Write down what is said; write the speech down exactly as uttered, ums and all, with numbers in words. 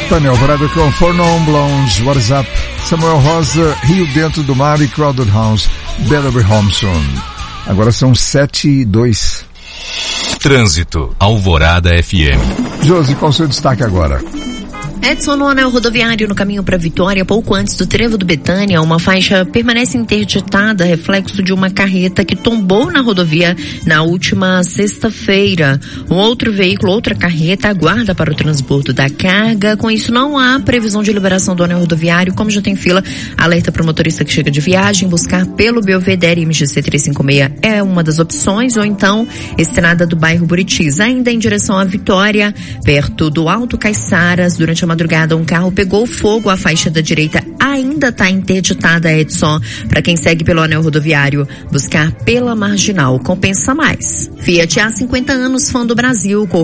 Tânia Alvarado com For Non Blondes, WhatsApp, Samuel Rosa, Rio Dentro do Mar e Crowded House, Better Be Home Soon. Agora são sete e dois. Trânsito, Alvorada F M. Josi, qual o seu destaque agora? Edson, no anel rodoviário no caminho para Vitória, pouco antes do trevo do Betânia, uma faixa permanece interditada, reflexo de uma carreta que tombou na rodovia na última sexta-feira. Um outro veículo, outra carreta, aguarda para o transbordo da carga. Com isso, não há previsão de liberação do anel rodoviário. Como já tem fila, alerta para o motorista que chega de viagem, buscar pelo Belvedere M G C trezentos e cinquenta e seis é uma das opções, ou então estrada do bairro Buritis. Ainda em direção à Vitória, perto do Alto Caiçaras, durante a madrugada, um carro pegou fogo, a faixa da direita ainda está interditada, Edson. Para quem segue pelo anel rodoviário, buscar pela marginal compensa mais. Fiat há cinquenta anos, fã do Brasil.